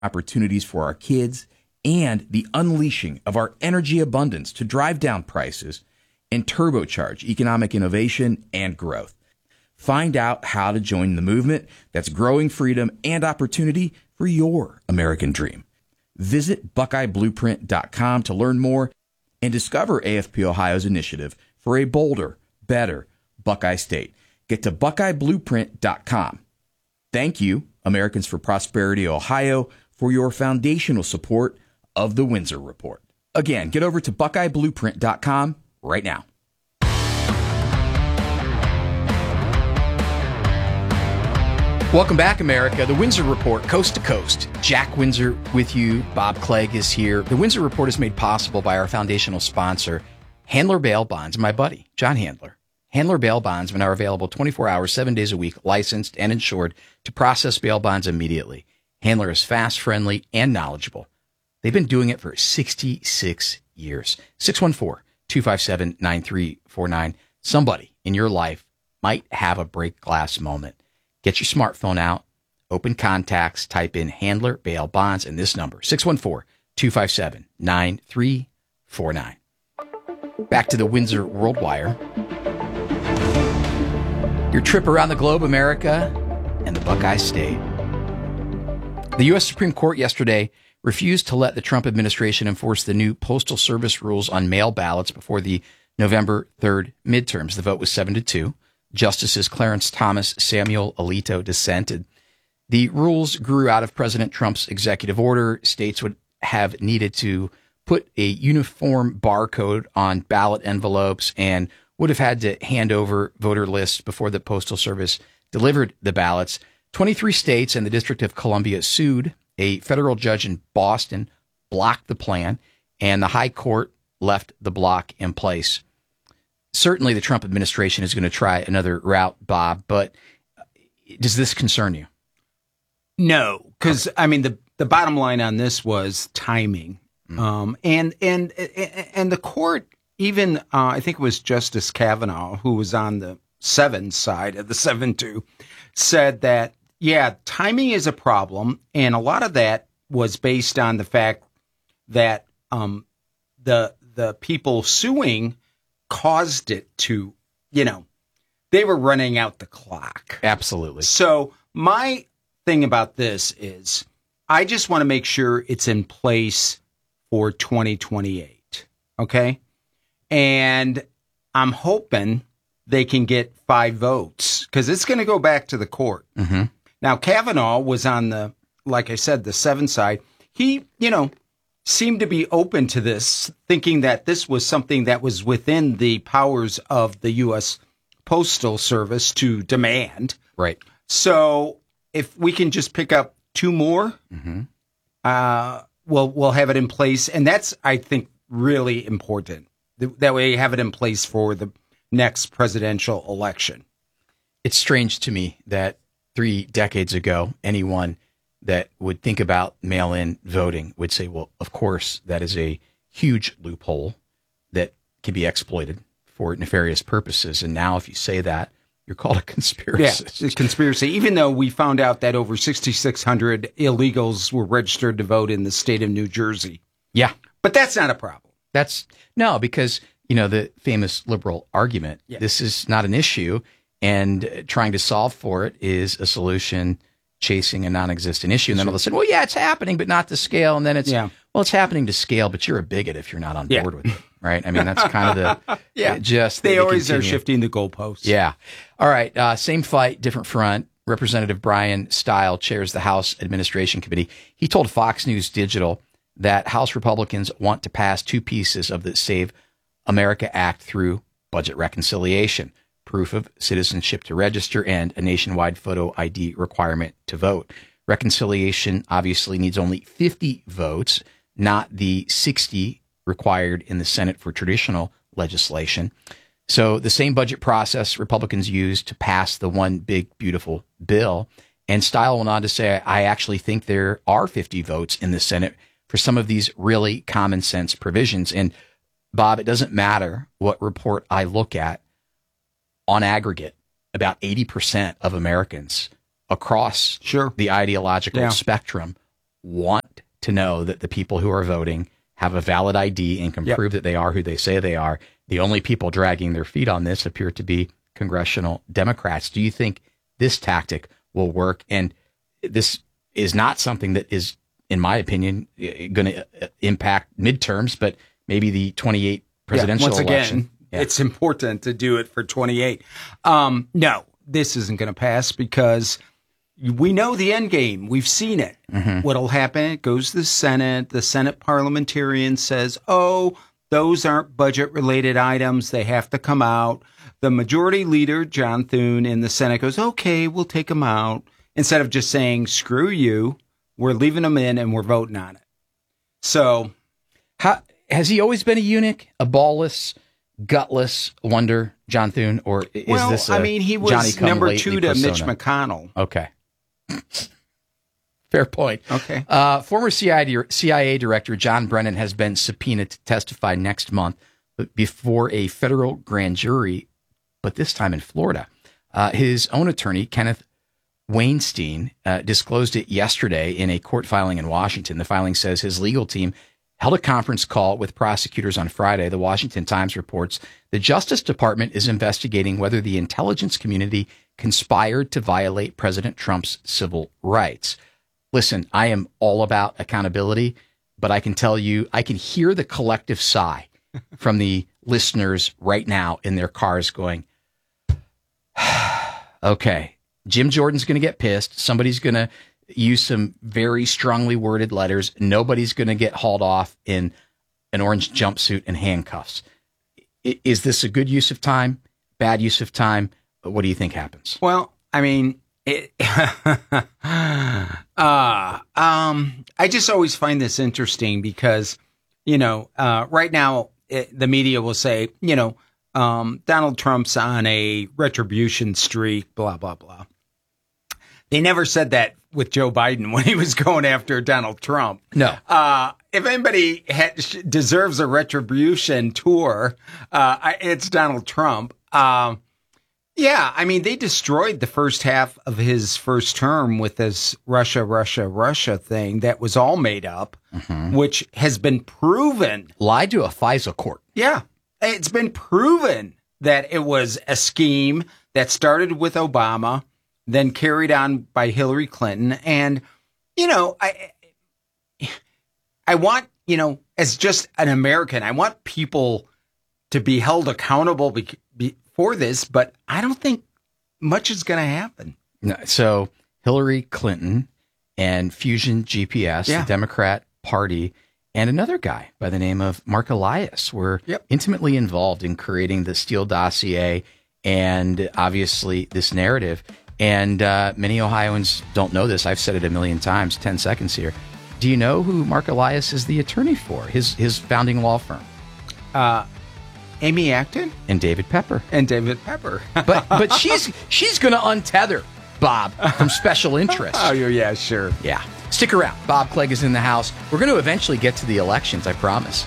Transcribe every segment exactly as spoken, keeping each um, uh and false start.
opportunities for our kids, and the unleashing of our energy abundance to drive down prices and turbocharge economic innovation and growth. Find out how to join the movement that's growing freedom and opportunity for your American dream. Visit Buckeye Blueprint dot com to learn more and discover A F P Ohio's initiative for a bolder, better Buckeye State. Get to Buckeye Blueprint dot com. Thank you, Americans for Prosperity Ohio, for your foundational support of the Windsor Report. Again, get over to Buckeye Blueprint dot com right now. Welcome back, America. The Windsor Report, coast to coast. Jack Windsor with you. Bob Clegg is here. The Windsor Report is made possible by our foundational sponsor, Handler Bail Bonds, my buddy, John Handler. Handler Bail Bondsmen are available twenty-four hours, seven days a week, licensed and insured to process bail bonds immediately. Handler is fast, friendly, and knowledgeable. They've been doing it for sixty-six years. six one four, two five seven, nine three four nine. Somebody in your life might have a break glass moment. Get your smartphone out, open contacts, type in Handler Bail Bonds and this number, six one four, two five seven, nine three four nine. Back to the Windsor World Wire. Your trip around the globe, America, and the Buckeye State. The U S Supreme Court yesterday refused to let the Trump administration enforce the new Postal Service rules on mail ballots before the November third midterms. The vote was seven to two. Justices Clarence Thomas, Samuel Alito dissented. The rules grew out of President Trump's executive order. States would have needed to put a uniform barcode on ballot envelopes and would have had to hand over voter lists before the Postal Service delivered the ballots. twenty-three states and the District of Columbia sued. A federal judge in Boston blocked the plan, and the High Court left the block in place. Certainly, the Trump administration is going to try another route, Bob, but does this concern you? No, because, okay. I mean, the, the bottom line on this was timing. Mm. Um, and, and, and the court, even, uh, I think it was Justice Kavanaugh, who was on the seven side of the seven two, said that, yeah, timing is a problem. And a lot of that was based on the fact that um, the the people suing caused it to, you know, they were running out the clock. Absolutely. So my thing about this is I just want to make sure it's in place for twenty twenty-eight. Okay. And I'm hoping they can get five votes because it's going to go back to the court. Mm-hmm. Now, Kavanaugh was on the, like I said, the seven side. He, you know, seemed to be open to this, thinking that this was something that was within the powers of the U S Postal Service to demand. Right. So if we can just pick up two more, mm-hmm. uh, we'll we'll have it in place, and that's, I think, really important. That way, you have it in place for the next presidential election. It's strange to me that three decades ago, anyone that would think about mail-in voting would say, well, of course, that is a huge loophole that can be exploited for nefarious purposes. And now if you say that, you're called a conspiracist. Yeah, it's a conspiracy, even though we found out that over sixty-six hundred illegals were registered to vote in the state of New Jersey. Yeah. But that's not a problem. That's no, because, you know, the famous liberal argument, yeah. This is not an issue, and trying to solve for it is a solution chasing a non-existent issue. And then all of a sudden, well, yeah, it's happening, but not to scale. And then it's, yeah. well, it's happening to scale, but you're a bigot if you're not on board yeah. with it, right? I mean, that's kind of the, yeah. just. They, they always continue. are shifting the goalposts. Yeah. All right. Uh, same fight, different front. Representative Brian Stile chairs the House Administration Committee. He told Fox News Digital that House Republicans want to pass two pieces of the Save America Act through budget reconciliation, proof of citizenship to register, and a nationwide photo I D requirement to vote. Reconciliation obviously needs only fifty votes, not the sixty required in the Senate for traditional legislation. So the same budget process Republicans used to pass the one big, beautiful bill. And Stile went on to say, I actually think there are fifty votes in the Senate for some of these really common sense provisions. And Bob, it doesn't matter what report I look at. On aggregate, about eighty percent of Americans across sure. the ideological yeah. spectrum want to know that the people who are voting have a valid I D and can Yep. prove that they are who they say they are. The only people dragging their feet on this appear to be congressional Democrats. Do you think this tactic will work? And this is not something that is, in my opinion, going to impact midterms, but maybe the twenty-eight presidential yeah, once election. Again, yeah. It's important to do it for twenty-eight. Um, no, this isn't going to pass because we know the end game. We've seen it. Mm-hmm. What'll happen? It goes to the Senate. The Senate parliamentarian says, oh, those aren't budget-related items. They have to come out. The majority leader, John Thune, in the Senate goes, okay, we'll take them out. Instead of just saying, screw you, we're leaving them in and we're voting on it. So, How, has he always been a eunuch, a ballless, gutless wonder, John Thune, or is well, this a I mean, he was Johnny-come number two lately to persona? Mitch McConnell. Okay. Fair point. Okay. Uh, former C I A, C I A director John Brennan has been subpoenaed to testify next month before a federal grand jury, but this time in Florida. Uh, his own attorney, Kenneth Weinstein, uh, disclosed it yesterday in a court filing in Washington. The filing says his legal team held a conference call with prosecutors on Friday. The Washington Times reports the Justice Department is investigating whether the intelligence community conspired to violate President Trump's civil rights. Listen, I am all about accountability, but I can tell you, I can hear the collective sigh from the listeners right now in their cars going, okay, Jim Jordan's going to get pissed. Somebody's going to use some very strongly worded letters. Nobody's going to get hauled off in an orange jumpsuit and handcuffs. I- is this a good use of time? Bad use of time? What do you think happens? Well, I mean, it, uh, um, I just always find this interesting because, you know, uh, right now it, the media will say, you know, um, Donald Trump's on a retribution streak, blah, blah, blah. They never said that with Joe Biden when he was going after Donald Trump. No. Uh, if anybody ha- deserves a retribution tour, uh, it's Donald Trump. Um, Yeah, I mean, they destroyed the first half of his first term with this Russia, Russia, Russia thing that was all made up, mm-hmm. which has been proven. Lied to a FISA court. Yeah, it's been proven that it was a scheme that started with Obama, then carried on by Hillary Clinton. And, you know, I, I want, you know, as just an American, I want people to be held accountable be, be, for this, but I don't think much is going to happen. No, so Hillary Clinton and Fusion G P S, Yeah. the Democrat Party, and another guy by the name of Mark Elias were Yep. intimately involved in creating the Steele dossier and obviously this narrative. And uh, many Ohioans don't know this. I've said it a million times, ten seconds here. Do you know who Mark Elias is the attorney for, his his founding law firm? Uh, Amy Acton And David Pepper. and David Pepper. But but she's she's going to untether Bob from special interest. Oh, yeah, sure. Yeah. Stick around. Bob Clegg is in the house. We're going to eventually get to the elections, I promise.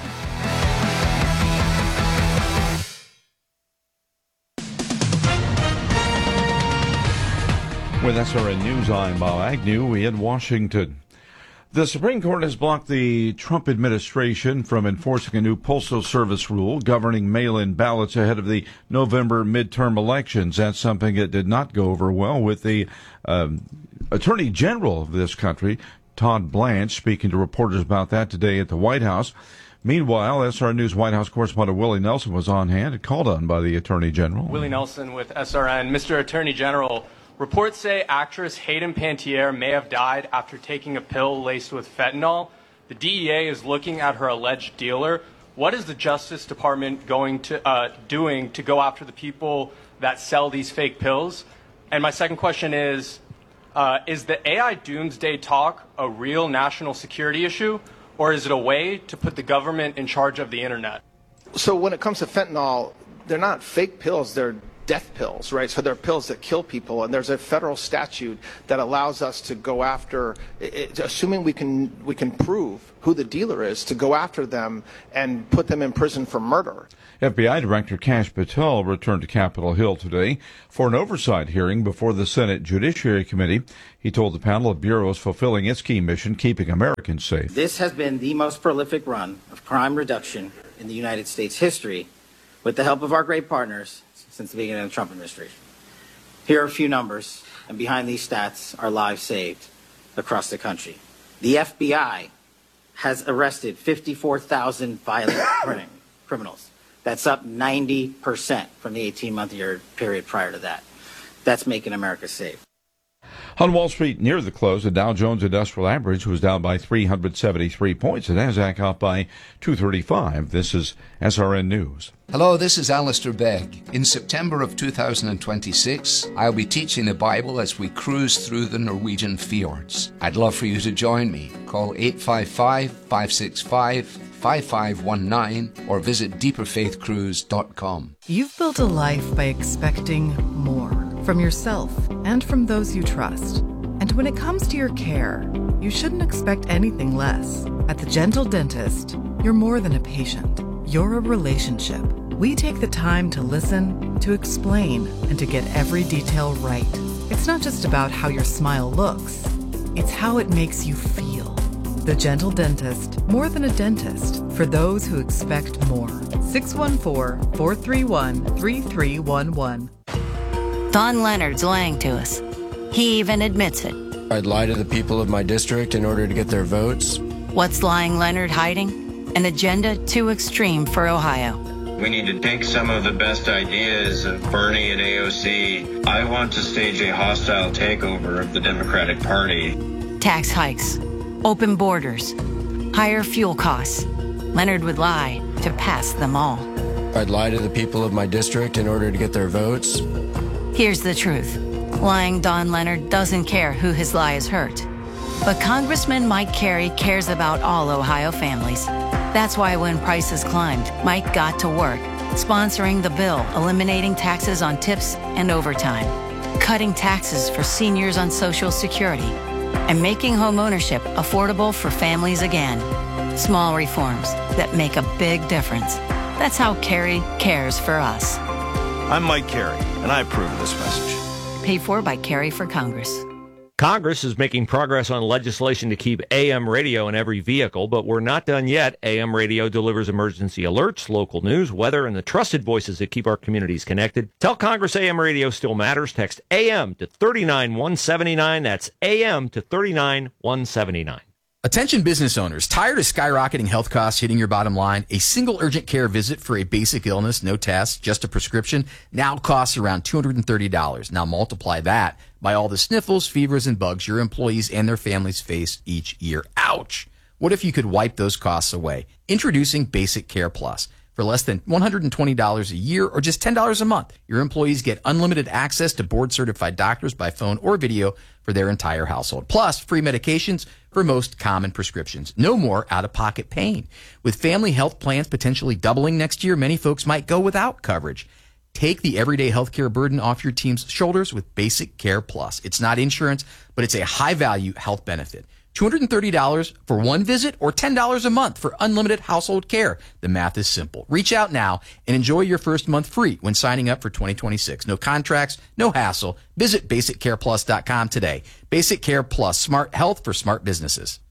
With S R N News, I'm Bob Agnew. We in Washington. The Supreme Court has blocked the Trump administration from enforcing a new Postal Service rule governing mail-in ballots ahead of the November midterm elections. That's something that did not go over well with the um, Attorney General of this country, Todd Blanche, speaking to reporters about that today at the White House. Meanwhile, S R N News White House correspondent Willie Nelson was on hand and called on by the Attorney General. Willie Nelson with S R N. Mister Attorney General, reports say actress Hayden Panettiere may have died after taking a pill laced with fentanyl. The D E A is looking at her alleged dealer. What is the Justice Department going to uh, doing to go after the people that sell these fake pills? And my second question is, uh, is the A I doomsday talk a real national security issue, or is it a way to put the government in charge of the internet? So when it comes to fentanyl, they're not fake pills. They're death pills, right? So they're pills that kill people, and there's a federal statute that allows us to go after, it, assuming we can we can prove who the dealer is, to go after them and put them in prison for murder. F B I Director Kash Patel returned to Capitol Hill today for an oversight hearing before the Senate Judiciary Committee. He told the panel the Bureau is fulfilling its key mission, keeping Americans safe. This has been the most prolific run of crime reduction in the United States history, with the help of our great partners since the beginning of the Trump administration. Here are a few numbers, and behind these stats are lives saved across the country. The F B I has arrested fifty-four thousand violent criminals. That's up ninety percent from the eighteen-month year period prior to that. That's making America safe. On Wall Street near the close, the Dow Jones Industrial Average was down by three hundred seventy-three points. The Nasdaq up by two thirty-five. This is S R N News. Hello, this is Alistair Begg. In September of two thousand twenty-six, I'll be teaching the Bible as we cruise through the Norwegian fjords. I'd love for you to join me. Call eight five five, five six five, five five one nine or visit deeper faith cruise dot com. You've built a life by expecting more from yourself and from those you trust. And when it comes to your care, you shouldn't expect anything less. At the Gentle Dentist, you're more than a patient. You're a relationship. We take the time to listen, to explain, and to get every detail right. It's not just about how your smile looks, it's how it makes you feel. The Gentle Dentist, more than a dentist, for those who expect more. six one four, four three one, three three one one. Don Leonard's lying to us. He even admits it. I'd lie to the people of my district in order to get their votes. What's lying Leonard hiding? An agenda too extreme for Ohio. We need to take some of the best ideas of Bernie and A O C. I want to stage a hostile takeover of the Democratic Party. Tax hikes, open borders, higher fuel costs. Leonard would lie to pass them all. I'd lie to the people of my district in order to get their votes. Here's the truth. Lying Don Leonard doesn't care who his lie has hurt. But Congressman Mike Carey cares about all Ohio families. That's why when prices climbed, Mike got to work, sponsoring the bill eliminating taxes on tips and overtime, cutting taxes for seniors on Social Security, and making homeownership affordable for families again. Small reforms that make a big difference. That's how Carey cares for us. I'm Mike Carey, and I approve of this message. Paid for by Carey for Congress. Congress is making progress on legislation to keep A M radio in every vehicle, but we're not done yet. A M radio delivers emergency alerts, local news, weather, and the trusted voices that keep our communities connected. Tell Congress A M radio still matters. Text A M to thirty-nine one seventy-nine. That's A M to thirty-nine one seventy-nine. Attention business owners, tired of skyrocketing health costs hitting your bottom line? A single urgent care visit for a basic illness, no test, just a prescription, now costs around two hundred thirty dollars. Now multiply that by all the sniffles, fevers, and bugs your employees and their families face each year. Ouch! What if you could wipe those costs away? Introducing Basic Care Plus. For less than one hundred twenty dollars a year or just ten dollars a month, your employees get unlimited access to board-certified doctors by phone or video for their entire household. Plus, free medications for most common prescriptions. No more out-of-pocket pain. With family health plans potentially doubling next year, many folks might go without coverage. Take the everyday healthcare burden off your team's shoulders with Basic Care Plus. It's not insurance, but it's a high-value health benefit. two hundred thirty dollars for one visit or ten dollars a month for unlimited household care. The math is simple. Reach out now and enjoy your first month free when signing up for twenty twenty-six. No contracts, no hassle. Visit basic care plus dot com today. Basic Care Plus, smart health for smart businesses.